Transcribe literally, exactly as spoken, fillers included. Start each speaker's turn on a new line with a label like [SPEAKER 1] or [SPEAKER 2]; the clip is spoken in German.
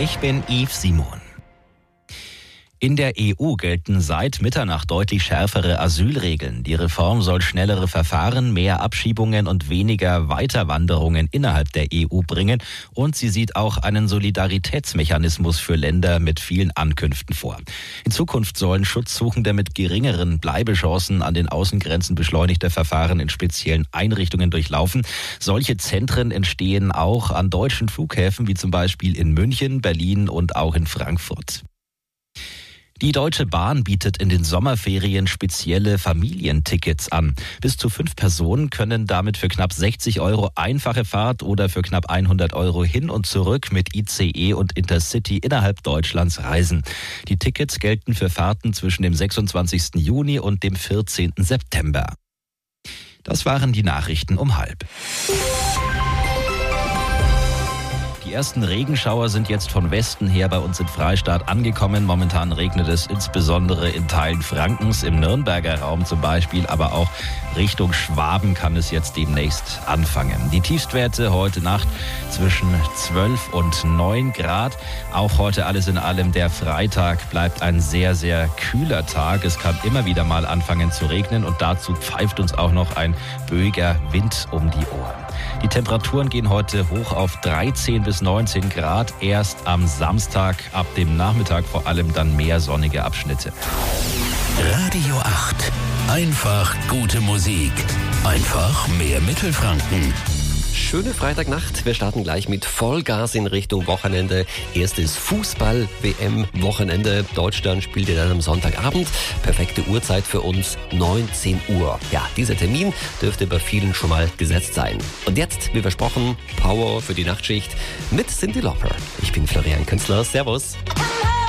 [SPEAKER 1] Ich bin Yves Simon. In der E U gelten seit Mitternacht deutlich schärfere Asylregeln. Die Reform soll schnellere Verfahren, mehr Abschiebungen und weniger Weiterwanderungen innerhalb der E U bringen. Und sie sieht auch einen Solidaritätsmechanismus für Länder mit vielen Ankünften vor. In Zukunft sollen Schutzsuchende mit geringeren Bleibechancen an den Außengrenzen beschleunigte Verfahren in speziellen Einrichtungen durchlaufen. Solche Zentren entstehen auch an deutschen Flughäfen, wie zum Beispiel in München, Berlin und auch in Frankfurt. Die Deutsche Bahn bietet in den Sommerferien spezielle Familientickets an. Bis zu fünf Personen können damit für knapp sechzig Euro einfache Fahrt oder für knapp hundert Euro hin und zurück mit I C E und Intercity innerhalb Deutschlands reisen. Die Tickets gelten für Fahrten zwischen dem sechsundzwanzigsten Juni und dem vierzehnten September. Das waren die Nachrichten um halb. Die ersten Regenschauer sind jetzt von Westen her bei uns in Freistadt angekommen. Momentan regnet es insbesondere in Teilen Frankens, im Nürnberger Raum zum Beispiel, aber auch Richtung Schwaben kann es jetzt demnächst anfangen. Die Tiefstwerte heute Nacht zwischen zwölf und neun Grad. Auch heute alles in allem, der Freitag bleibt ein sehr, sehr kühler Tag. Es kann immer wieder mal anfangen zu regnen und dazu pfeift uns auch noch ein böiger Wind um die Ohren. Die Temperaturen gehen heute hoch auf dreizehn bis neunzehn Grad. Erst am Samstag, ab dem Nachmittag vor allem dann mehr sonnige Abschnitte.
[SPEAKER 2] Radio acht. Einfach gute Musik. Einfach mehr Mittelfranken.
[SPEAKER 3] Schöne Freitagnacht. Wir starten gleich mit Vollgas in Richtung Wochenende. Erstes Fußball-W M-Wochenende. Deutschland spielt ja dann am Sonntagabend. Perfekte Uhrzeit für uns, neunzehn Uhr. Ja, dieser Termin dürfte bei vielen schon mal gesetzt sein. Und jetzt, wie versprochen, Power für die Nachtschicht mit Cyndi Lauper. Ich bin Florian Künstler. Servus.